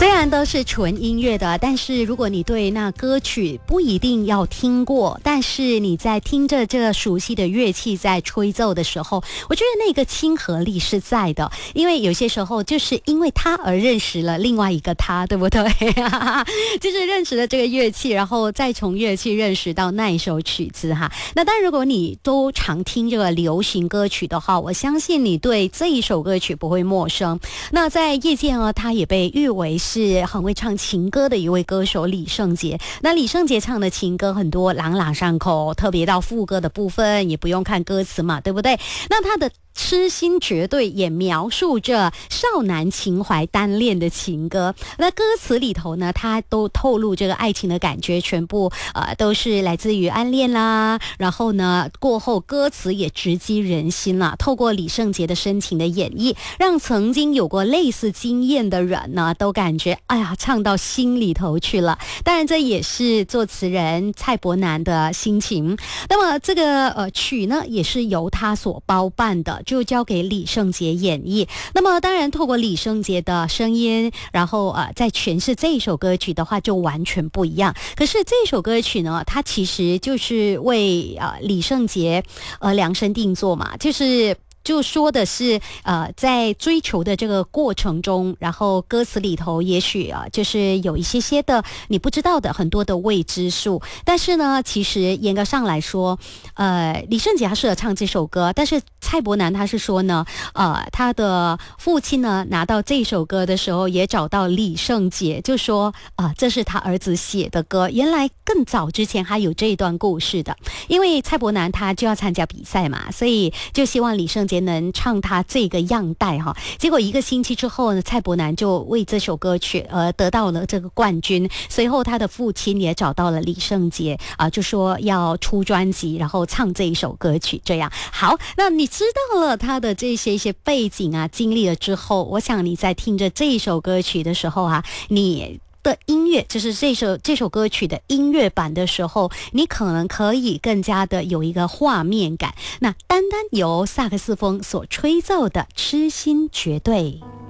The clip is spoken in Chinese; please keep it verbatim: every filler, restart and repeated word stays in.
虽然都是纯音乐的，但是如果你对那歌曲不一定要听过，但是你在听着这个熟悉的乐器在吹奏的时候，我觉得那个亲和力是在的，因为有些时候就是因为他而认识了另外一个他，对不对？就是认识了这个乐器，然后再从乐器认识到那一首曲子哈。那当然，如果你都常听这个流行歌曲的话，我相信你对这一首歌曲不会陌生。那在业界呢，他也被誉为是很会唱情歌的一位歌手李圣杰。那李圣杰唱的情歌很多朗朗上口，特别到副歌的部分也不用看歌词嘛，对不对？那他的痴心绝对也描述着少男情怀单恋的情歌，那歌词里头呢，他都透露这个爱情的感觉全部呃都是来自于暗恋啦，然后呢过后歌词也直击人心了，透过李圣杰的深情的演绎，让曾经有过类似经验的人呢都感觉哎呀唱到心里头去了。当然这也是作词人蔡伯南的心情。那么这个呃曲呢也是由他所包办的，就交给李圣杰演绎。那么当然透过李圣杰的声音，然后呃在诠释这一首歌曲的话就完全不一样。可是这首歌曲呢，它其实就是为呃李圣杰呃量身定做嘛，就是就说的是呃在追求的这个过程中，然后歌词里头也许啊就是有一些些的你不知道的很多的未知数。但是呢其实严格上来说呃李圣杰他适合唱这首歌，但是蔡伯南他是说呢呃他的父亲呢拿到这首歌的时候也找到李圣杰，就说啊、呃、这是他儿子写的歌。原来更早之前还有这一段故事的，因为蔡伯南他就要参加比赛嘛，所以就希望李圣杰能唱他这个样带哈。结果一个星期之后呢，蔡伯南就为这首歌曲而得到了这个冠军。随后他的父亲也找到了李圣杰啊、呃，就说要出专辑，然后唱这一首歌曲。这样好，那你知道了他的这些一些背景啊经历了之后，我想你在听着这一首歌曲的时候啊，你的音乐就是这首这首歌曲的音乐版的时候，你可能可以更加的有一个画面感。那单单由萨克斯风所吹奏的《痴心绝对》。